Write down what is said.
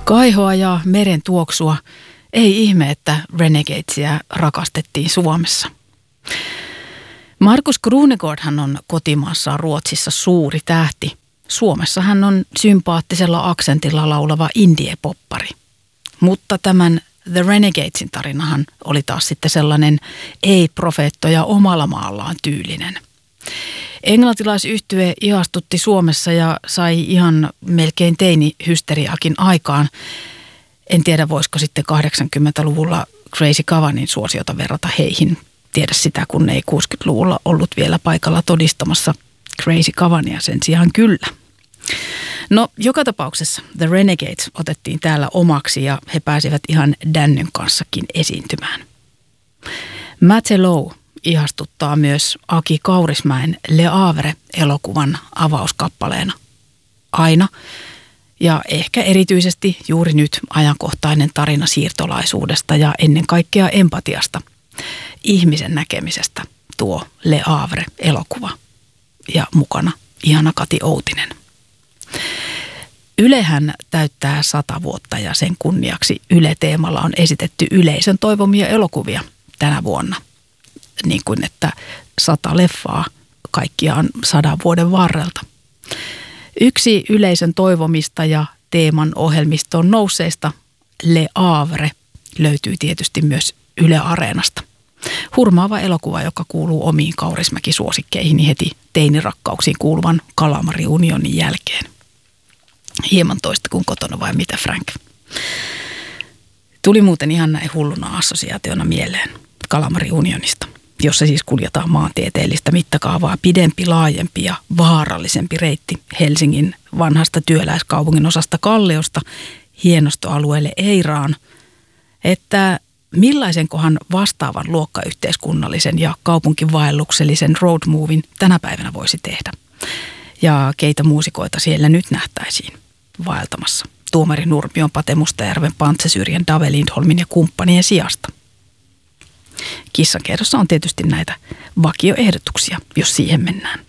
Kaihoa ja meren tuoksua. Ei ihme, että Renegadesia rakastettiin Suomessa. Markus Krunegårdhan on kotimaassaan Ruotsissa suuri tähti. Suomessa hän on sympaattisella aksentilla laulava indie-poppari. Mutta tämän The Renegadesin tarinahan oli taas sitten sellainen ei-profeettoja omalla maallaan tyylinen. Englantilaisyhtye ihastutti Suomessa ja sai ihan melkein teinihysteriaakin aikaan. En tiedä, voisiko sitten 80-luvulla Crazy Cavanin suosiota verrata heihin. Tiedä sitä, kun ei 60-luvulla ollut vielä paikalla todistamassa Crazy Cavania, sen sijaan kyllä. No, joka tapauksessa The Renegades otettiin täällä omaksi ja he pääsivät ihan Dannyn kanssakin esiintymään. Matelot ihastuttaa myös Aki Kaurismäen Le Havre-elokuvan avauskappaleena. Aina ja ehkä erityisesti juuri nyt ajankohtainen tarina siirtolaisuudesta ja ennen kaikkea empatiasta, ihmisen näkemisestä tuo Le Havre-elokuva ja mukana ihana Kati Outinen. Ylehän täyttää 100 vuotta ja sen kunniaksi Yle-teemalla on esitetty yleisön toivomia elokuvia tänä vuonna. Niin kuin että 100 leffaa kaikkiaan 100 vuoden varrelta. Yksi yleisön toivomista ja teeman ohjelmistoon nousseista, Le Havre, löytyy tietysti myös Yle Areenasta. Hurmaava elokuva, joka kuuluu omiin Kaurismäki-suosikkeihin heti teinirakkauksiin kuuluvan Kalamari-unionin jälkeen. Hieman toista kuin kotona vai mitä, Frank? Tuli muuten ihan näin hulluna assosiaationa mieleen Kalamari-unionista, jossa siis kuljetaan maantieteellistä mittakaavaa pidempi, laajempi ja vaarallisempi reitti Helsingin vanhasta työläiskaupungin osasta Kalliosta hienostoalueelle Eiraan, että millaisenkohan vastaavan luokkayhteiskunnallisen ja kaupunkivaelluksellisen roadmovin tänä päivänä voisi tehdä. Ja keitä muusikoita siellä nyt nähtäisiin vaeltamassa Tuomari Nurmion, Pate Mustajärven, Pantse Syrjän, Dave Lindholmin ja kumppanien sijasta. Kissankerrossa on tietysti näitä vakioehdotuksia, jos siihen mennään.